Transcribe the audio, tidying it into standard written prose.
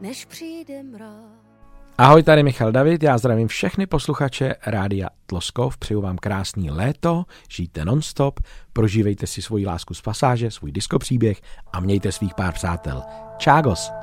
než přijde mráz. Ahoj, tady Michal David, já zdravím všechny posluchače Rádia Tloskov, přeju vám krásný léto, žijte non-stop, prožívejte si svoji lásku z pasáže, svůj diskopříběh a mějte svých pár přátel. Čágos!